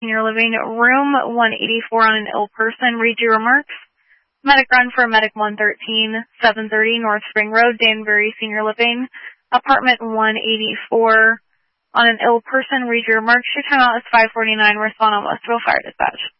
Senior Living, room 184 on an ill person. Read your remarks. Medic run for Medic 113, 730 North Spring Road, Danbury Senior Living, apartment 184 on an ill person. Read your remarks. Your timeout is 5:49. Respond on Westville Fire Dispatch.